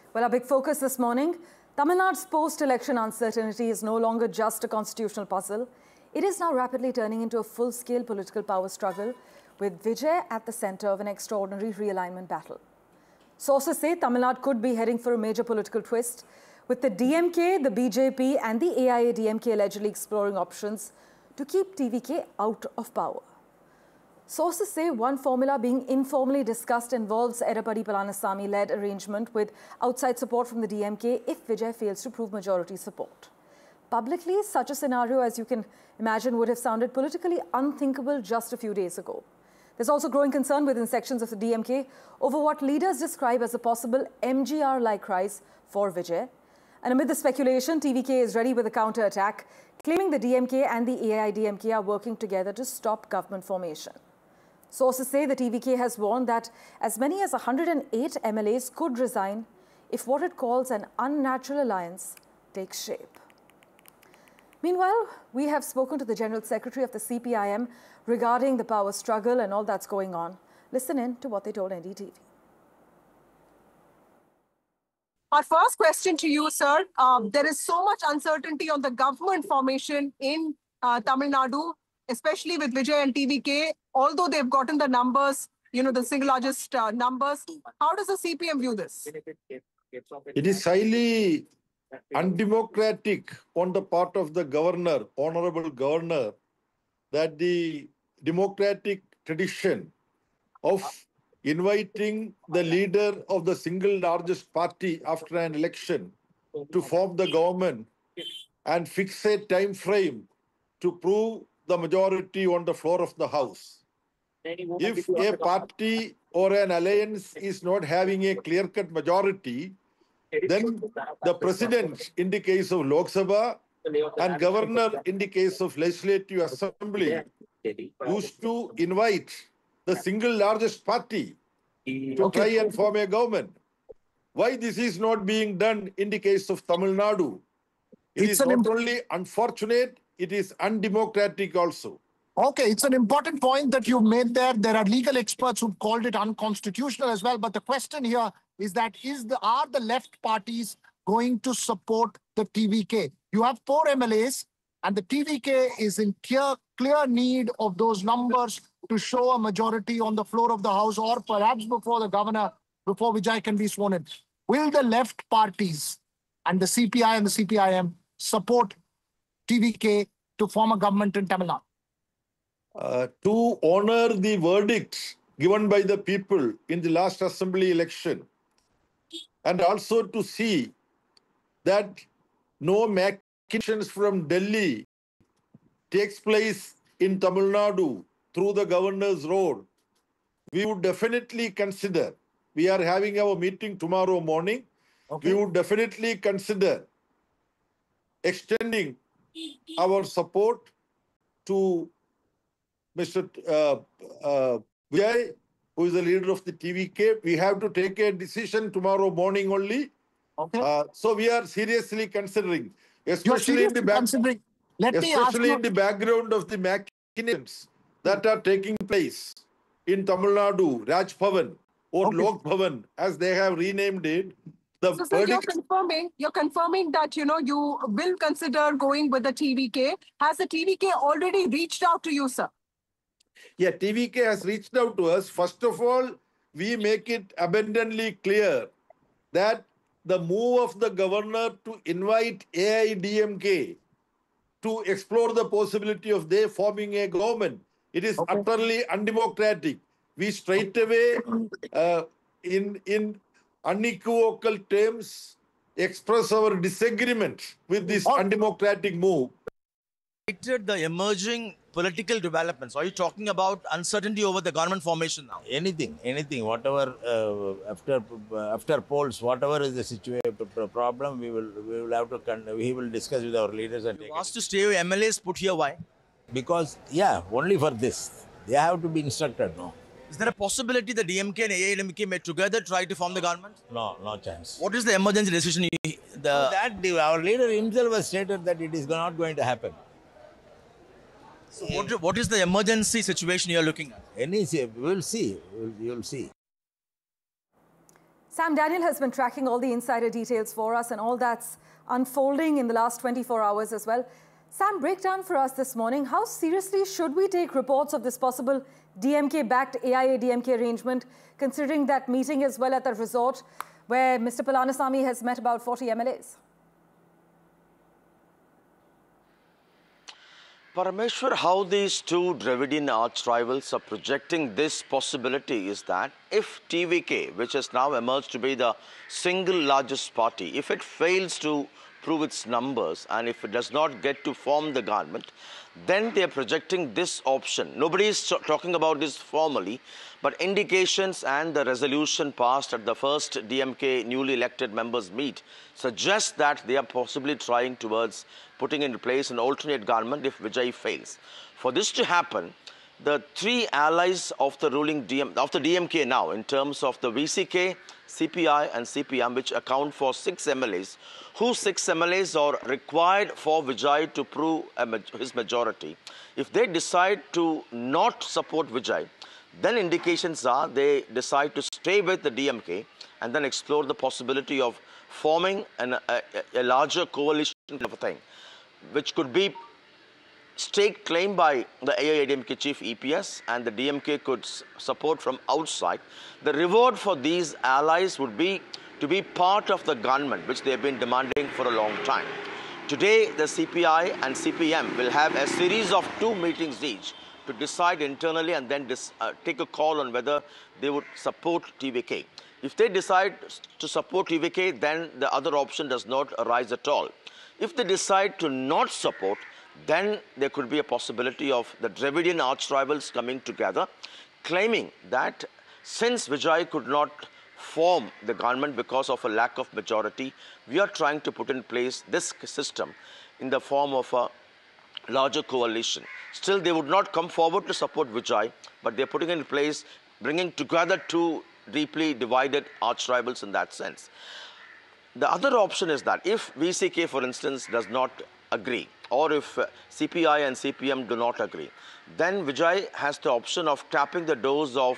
Well, our big focus this morning, Tamil Nadu's post-election uncertainty is no longer just a constitutional puzzle. It is now rapidly turning into a full-scale political power struggle with Vijay at the center of an extraordinary realignment battle. Sources say Tamil Nadu could be heading for a major political twist, with the DMK, the BJP and the AIADMK allegedly exploring options to keep TVK out of power. Sources say one formula being informally discussed involves Edappadi Palaniswamy-led arrangement with outside support from the DMK if Vijay fails to prove majority support. Publicly, such a scenario, as you can imagine, would have sounded politically unthinkable just a few days ago. There's also growing concern within sections of the DMK over what leaders describe as a possible MGR-like rise for Vijay. And amid the speculation, TVK is ready with a counter-attack, claiming the DMK and the AIADMK are working together to stop government formation. Sources say the TVK has warned that as many as 108 MLAs could resign if what it calls an unnatural alliance takes shape. Meanwhile, we have spoken to the General Secretary of the CPIM regarding the power struggle and all that's going on. Listen in to what they told NDTV. Our first question to you, sir. There is so much uncertainty on the government formation in Tamil Nadu, especially with Vijay and TVK, although they've gotten the numbers, the single largest numbers. How does the CPM view this? It is highly undemocratic on the part of the governor, honorable governor, that the democratic tradition of inviting the leader of the single largest party after an election to form the government and fix a time frame to prove the majority on the floor of the house. If a party or an alliance is not having a clear-cut majority, then the president in the case of Lok Sabha and governor in the case of Legislative Assembly used to invite the single largest party to try and form a government. Why this is not being done in the case of Tamil Nadu? It is not only unfortunate, it is undemocratic also. Okay, it's an important point that you made there. There are legal experts who called it unconstitutional as well. But the question here is that are the left parties going to support the TVK? You have 4 MLAs and the TVK is in clear need of those numbers to show a majority on the floor of the house or perhaps before the governor, before Vijay can be sworn in. Will the left parties and the CPI and the CPIM support TVK to form a government in Tamil Nadu? To honor the verdict given by the people in the last assembly election, and also to see that no machinations from Delhi takes place in Tamil Nadu through the governor's road, we would definitely consider, we are having our meeting tomorrow morning, we would definitely consider extending our support to Mr. Vijay, who is the leader of the TVK. We have to take a decision tomorrow morning only. So we are seriously considering, especially in the background of the machinations that are taking place in Tamil Nadu, Raj Bhavan or Lok Bhavan, as they have renamed it. So you're confirming that you will consider going with the TVK. Has the TVK already reached out to you, sir? Yeah, TVK has reached out to us. First of all, we make it abundantly clear that the move of the governor to invite AIADMK to explore the possibility of they forming a government, it is utterly undemocratic. We straight away, in unequivocal terms, express our disagreement with this undemocratic move. The emerging political developments. Are you talking about uncertainty over the government formation now? Anything, whatever after polls, whatever is the situation, problem, we will have to we will discuss with our leaders and you asked to stay with MLAs put here. Why? Because only for this they have to be instructed. No. Is there a possibility the DMK and AIADMK may together try to form the government? No chance. What is the emergency decision? Our leader himself has stated that it is not going to happen. So what is the emergency situation you are looking at? We will see. You'll see. Sam Daniel has been tracking all the insider details for us and all that's unfolding in the last 24 hours as well. Sam, break down for us this morning, how seriously should we take reports of this possible DMK-backed AIA-DMK arrangement, considering that meeting as well at the resort where Mr. Palaniswamy has met about 40 MLAs? Parameshwar, how these two Dravidian arch rivals are projecting this possibility is that if TVK, which has now emerged to be the single largest party, if it fails to prove its numbers and if it does not get to form the government, then they are projecting this option. Nobody is talking about this formally, but indications and the resolution passed at the first DMK newly elected members meet suggest that they are possibly trying towards putting into place an alternate government if Vijay fails. For this to happen, the three allies of the ruling DMK now, in terms of the VCK, CPI and CPM, which account for 6 MLAs, whose 6 MLAs are required for Vijay to prove his majority. If they decide to not support Vijay, then indications are they decide to stay with the DMK and then explore the possibility of forming a larger coalition of a thing, which could be stake claim by the AIA-DMK chief EPS, and the DMK could support from outside. The reward for these allies would be to be part of the government, which they have been demanding for a long time. Today, the CPI and CPM will have a series of 2 meetings each to decide internally and then take a call on whether they would support TVK. If they decide to support TVK, then the other option does not arise at all. If they decide to not support, then there could be a possibility of the Dravidian arch rivals coming together, claiming that since Vijay could not form the government because of a lack of majority, we are trying to put in place this system in the form of a larger coalition. Still, they would not come forward to support Vijay, but they're putting in place, bringing together 2 deeply divided arch rivals in that sense. The other option is that if VCK, for instance, does not agree, or if CPI and CPM do not agree, then Vijay has the option of tapping the doors of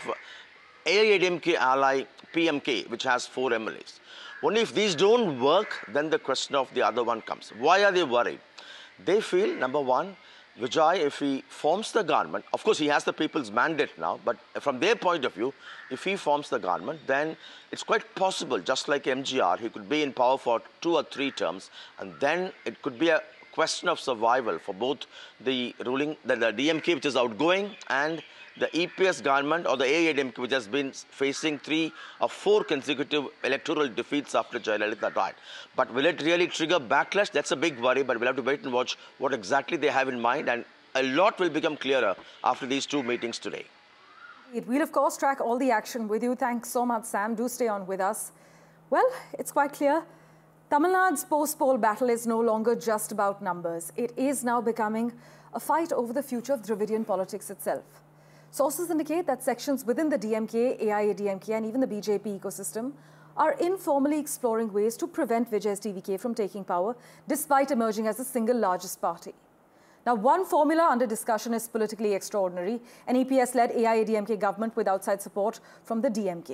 AIA-DMK ally PMK, which has 4 MLAs. Only if these don't work, then the question of the other one comes. Why are they worried? They feel, number one, Vijay, if he forms the government, of course he has the people's mandate now, but from their point of view, if he forms the government, then it's quite possible, just like MGR, he could be in power for 2 or 3 terms, and then it could be a question of survival for both the ruling, the DMK, which is outgoing, and the EPS government or the AIA-DMK, which has been facing 3 or 4 consecutive electoral defeats after Jayalalitha died. But will it really trigger backlash? That's a big worry, but we'll have to wait and watch what exactly they have in mind, and a lot will become clearer after these 2 meetings today. We'll, of course, track all the action with you. Thanks so much, Sam. Do stay on with us. Well, it's quite clear. Tamil Nadu's post-poll battle is no longer just about numbers. It is now becoming a fight over the future of Dravidian politics itself. Sources indicate that sections within the DMK, AIA-DMK and even the BJP ecosystem are informally exploring ways to prevent Vijay's TVK from taking power, despite emerging as the single largest party. Now, one formula under discussion is politically extraordinary, an EPS-led AIA-DMK government with outside support from the DMK.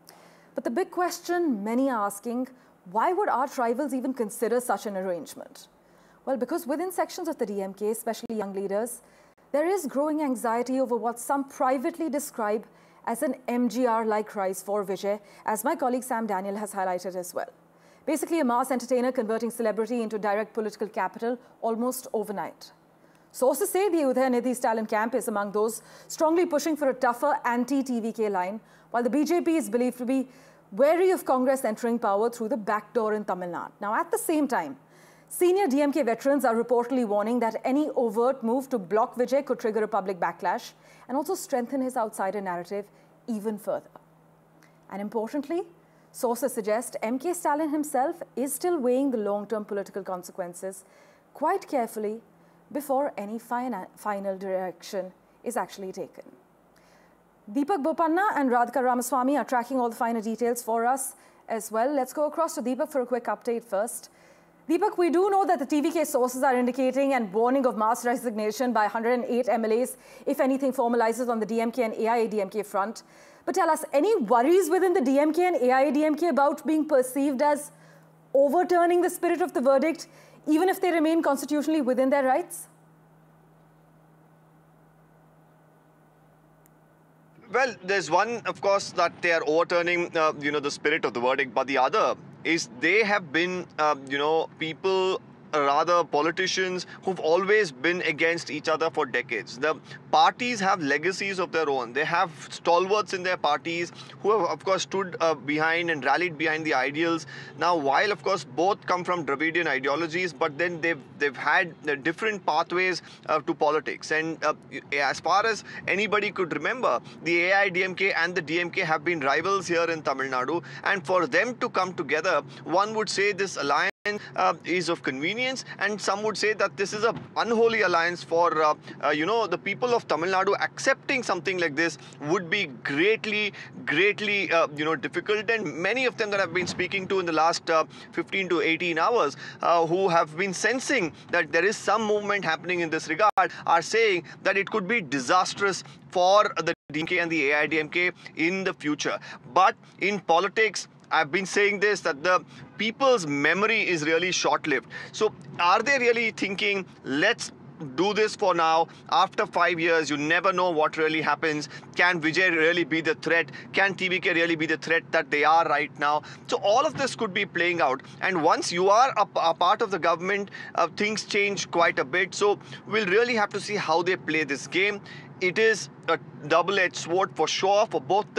But the big question many are asking, why would arch rivals even consider such an arrangement? Well, because within sections of the DMK, especially young leaders, there is growing anxiety over what some privately describe as an MGR-like rise for Vijay, as my colleague Sam Daniel has highlighted as well. Basically, a mass entertainer converting celebrity into direct political capital almost overnight. Sources say the Udayanithi Stalin camp is among those strongly pushing for a tougher anti-TVK line, while the BJP is believed to be wary of Congress entering power through the back door in Tamil Nadu. Now, at the same time, senior DMK veterans are reportedly warning that any overt move to block Vijay could trigger a public backlash and also strengthen his outsider narrative even further. And importantly, sources suggest MK Stalin himself is still weighing the long-term political consequences quite carefully before any final direction is actually taken. Deepak Bopanna and Radhika Ramaswamy are tracking all the finer details for us as well. Let's go across to Deepak for a quick update first. Deepak, we do know that the TVK sources are indicating and warning of mass resignation by 108 MLAs if anything formalizes on the DMK and AIA-DMK front. But tell us, any worries within the DMK and AIADMK about being perceived as overturning the spirit of the verdict, even if they remain constitutionally within their rights? Well, there's one, of course, that they are overturning, the spirit of the verdict. But the other is they have been, people, rather politicians who've always been against each other for decades. The parties have legacies of their own. They have stalwarts in their parties who have, of course, stood behind and rallied behind the ideals. Now, while, of course, both come from Dravidian ideologies, but then they've had different pathways to politics. And as far as anybody could remember, the AIADMK and the DMK have been rivals here in Tamil Nadu. And for them to come together, one would say this alliance is of convenience, and some would say that this is an unholy alliance for the people of Tamil Nadu. Accepting something like this would be greatly difficult, and many of them that I've been speaking to in the last 15 to 18 hours who have been sensing that there is some movement happening in this regard are saying that it could be disastrous for the DMK and the AIADMK in the future. But in politics, I've been saying this, that the people's memory is really short-lived. So are they really thinking, let's do this for now? After 5 years, you never know what really happens. Can Vijay really be the threat? Can TVK really be the threat that they are right now? So all of this could be playing out. And once you are a part of the government, things change quite a bit. So we'll really have to see how they play this game. It is a double-edged sword for sure for both the